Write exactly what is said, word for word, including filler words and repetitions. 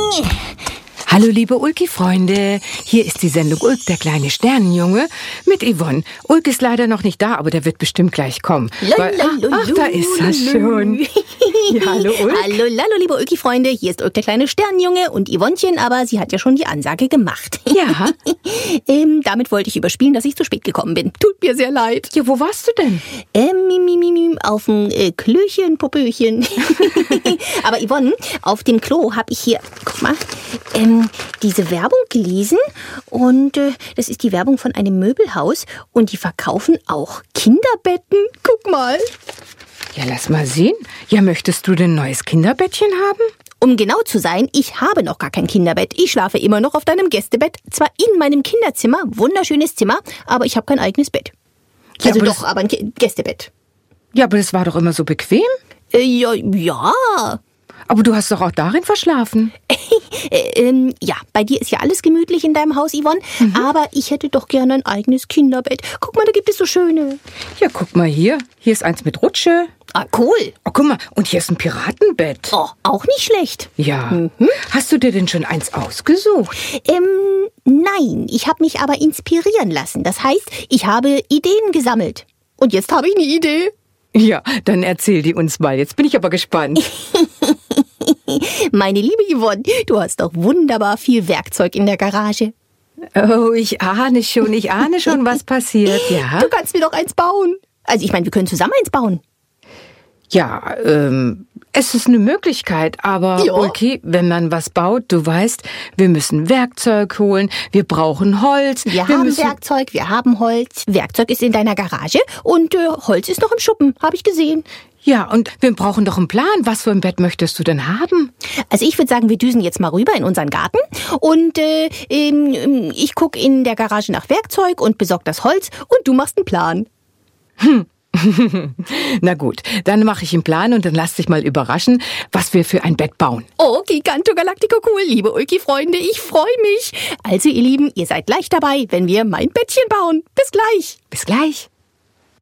Hallo liebe Ulki-Freunde, hier ist die Sendung Ulk, der kleine Sternenjunge, mit Yvonne. Ulk ist leider noch nicht da, aber der wird bestimmt gleich kommen. Weil, ach, ach, da ist er schon. Ja, hallo Ulk. Hallo, hallo liebe Ulki-Freunde, hier ist Ulk, der kleine Sternenjunge und Yvonnchen, aber sie hat ja schon die Ansage gemacht. Ja. ähm, damit wollte ich überspielen, dass ich zu spät gekommen bin. Tut mir sehr leid. Ja, wo warst du denn? Ähm, mi, mi, mi, mi, auf dem äh, Klöchen, Popöchen. Aber Yvonne, auf dem Klo habe ich hier, guck mal, ähm, diese Werbung gelesen und äh, das ist die Werbung von einem Möbelhaus und die verkaufen auch Kinderbetten. Guck mal. Ja, lass mal sehen. Ja, möchtest du denn ein neues Kinderbettchen haben? Um genau zu sein, ich habe noch gar kein Kinderbett. Ich schlafe immer noch auf deinem Gästebett. Zwar in meinem Kinderzimmer, wunderschönes Zimmer, aber ich habe kein eigenes Bett. Ja, Also aber doch, aber ein Ki- Gästebett. Ja, aber das war doch immer so bequem. Äh, ja, ja. Aber du hast doch auch darin verschlafen. Äh, ähm, ja, bei dir ist ja alles gemütlich in deinem Haus, Yvonne. Mhm. Aber ich hätte doch gerne ein eigenes Kinderbett. Guck mal, da gibt es so schöne. Ja, guck mal hier. Hier ist eins mit Rutsche. Ah, cool. Oh, guck mal, und hier ist ein Piratenbett. Oh, auch nicht schlecht. Ja. Mhm. Hast du dir denn schon eins ausgesucht? Ähm, nein, ich habe mich aber inspirieren lassen. Das heißt, ich habe Ideen gesammelt. Und jetzt habe ich eine Idee. Ja, dann erzähl die uns mal. Jetzt bin ich aber gespannt. Meine liebe Yvonne, du hast doch wunderbar viel Werkzeug in der Garage. Oh, ich ahne schon, ich ahne schon, was passiert, ja? Du kannst mir doch eins bauen. Also ich meine, wir können zusammen eins bauen. Ja, ähm, es ist eine Möglichkeit, aber Ja. okay, wenn man was baut, du weißt, wir müssen Werkzeug holen, wir brauchen Holz. Wir, wir haben müssen Werkzeug, wir haben Holz. Werkzeug ist in deiner Garage und äh, Holz ist noch im Schuppen, habe ich gesehen. Ja, und wir brauchen doch einen Plan. Was für ein Bett möchtest du denn haben? Also ich würde sagen, wir düsen jetzt mal rüber in unseren Garten und äh, ähm, ich gucke in der Garage nach Werkzeug und besorge das Holz und du machst einen Plan. Hm. Na gut, dann mache ich einen Plan und dann lass dich mal überraschen, was wir für ein Bett bauen. Oh, Giganto Galactico cool, liebe Ulki-Freunde, ich freue mich. Also ihr Lieben, ihr seid gleich dabei, wenn wir mein Bettchen bauen. Bis gleich. Bis gleich.